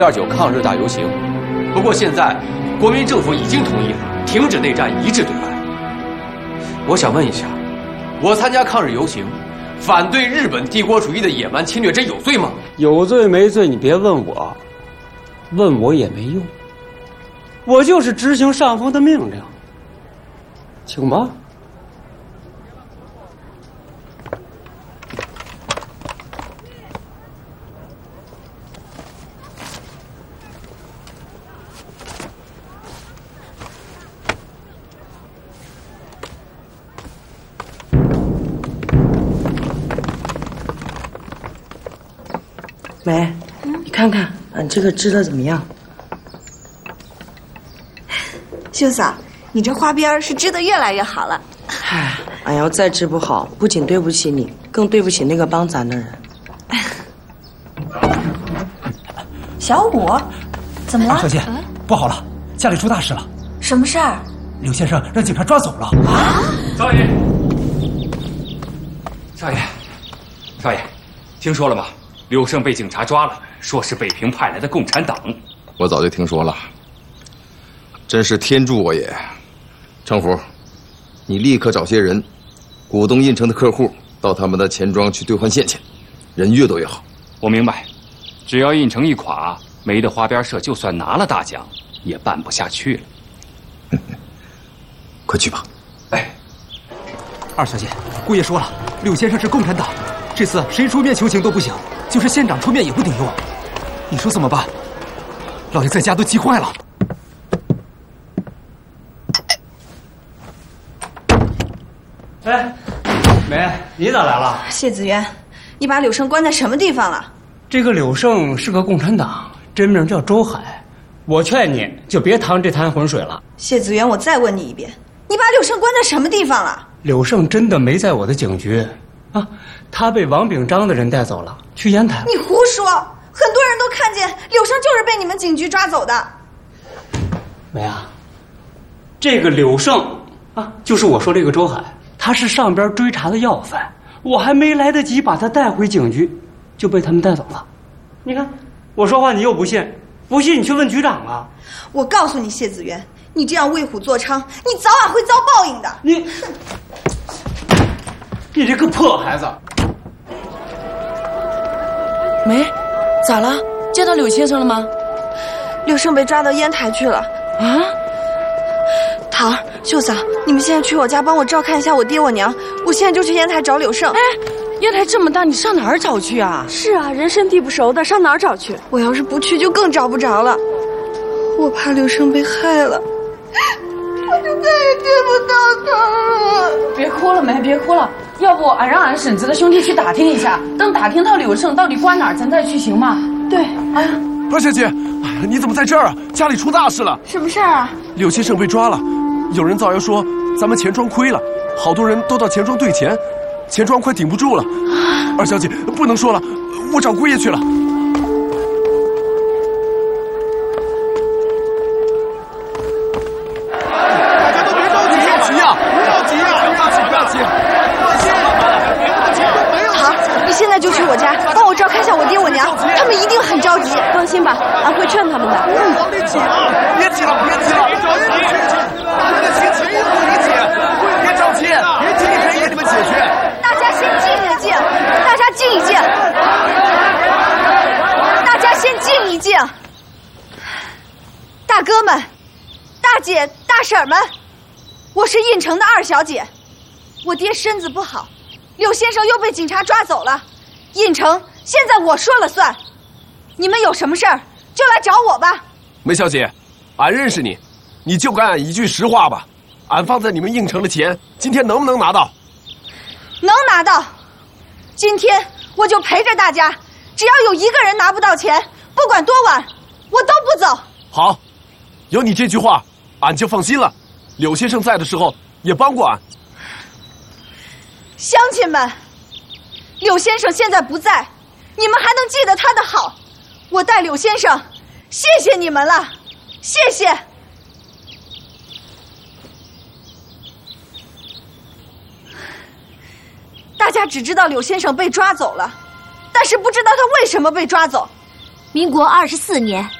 2.9抗日大游行。不过现在国民政府已经同意了，停止内战，一致对外。我想问一下，我参加抗日游行，反对日本帝国主义的野蛮侵略，这有罪吗？ 有罪没罪，你别问我，问我也没用。我就是执行上峰的命令，请吧。 梅，你看看俺这个织的怎么样？ 秀嫂，你这花边是织得越来越好了。 唉，俺要再织不好，不仅对不起你，更对不起那个帮咱的人。 小五，怎么了？ 小姐，不好了，家里出大事了。 什么事儿？ 柳先生让警察抓走了。 啊！ 少爷，少爷，听说了吗？柳胜被警察抓了，说是北平派来的共产党。 我早就听说了，真是天助我也。程福，你立刻找些人，鼓动印城的客户到他们的钱庄去兑换现钱，人越多越好。 我明白，只要印城一垮，梅的花边社就算拿了大奖，也办不下去了。 快去吧。 哎， 二小姐，姑爷说了，柳先生是共产党，这次谁出面求情都不行，就是县长出面也不顶用。你说怎么办？老爷在家都急坏了。 哎，梅，你咋来了？ 谢子元，你把柳胜关在什么地方了？ 这个柳胜是个共产党，真名叫周海。我劝你就别趟这滩浑水了。 谢子元，我再问你一遍，你把柳胜关在什么地方了？ 柳胜真的没在我的警局，啊，他被王炳章的人带走了，去烟台。 你胡说！很多人都看见柳胜就是被你们警局抓走的。 梅啊，这个柳胜啊，就是我说这个周海，他是上边追查的要犯，我还没来得及把他带回警局，就被他们带走了。你看，我说话你又不信，不信你去问局长啊。 我告诉你，谢子元，你这样为虎作伥，你早晚会遭报应的。 你这个破孩子！ 梅，咋了？见到柳先生了吗？ 柳胜被抓到烟台去了。 啊？ 桃儿、秀嫂，你们现在去我家帮我照看一下我爹我娘，我现在就去烟台找柳胜。 哎，烟台这么大，你上哪儿找去啊？ 是啊，人生地不熟的，上哪儿找去？ 我要是不去，就更找不着了。我怕柳胜被害了，我就再也见不到他了。 别哭了，梅，别哭了。要不俺让俺婶子的兄弟去打听一下，等打听到柳胜到底关哪儿，咱再去行吗？ 对， 哎呀， 二小姐，你怎么在这儿啊？家里出大事了！ 什么事儿啊？ 柳先生被抓了，有人造谣说咱们钱庄亏了，好多人都到钱庄兑钱，钱庄快顶不住了。二小姐，不能说了，我找姑爷去了。大家都别着急，别急呀，不要急呀，不要急，不要急。 好，你现在就去我家，帮我照看一下我爹我娘，他们一定很着急。 放心吧，俺会劝他们的。 往里挤啊！别挤了，别挤了，别着急，大家的心情一会儿解，别着急，别急，可以给你们解决。 大家先静一静，大家静一静，大家先静一静。大哥们、大姐、大婶们，我是印城的二小姐，我爹身子不好，柳先生又被警察抓走了，印城现在我说了算，你们有什么事儿就来找我吧。 梅小姐，俺认识你，你就给俺一句实话吧。俺放在你们应城的钱，今天能不能拿到？ 能拿到。今天我就陪着大家，只要有一个人拿不到钱，不管多晚，我都不走。 好，有你这句话，俺就放心了。柳先生在的时候也帮过俺。 乡亲们，柳先生现在不在，你们还能记得他的好，我代柳先生谢谢你们了，谢谢。大家只知道柳先生被抓走了，但是不知道他为什么被抓走。 民国24年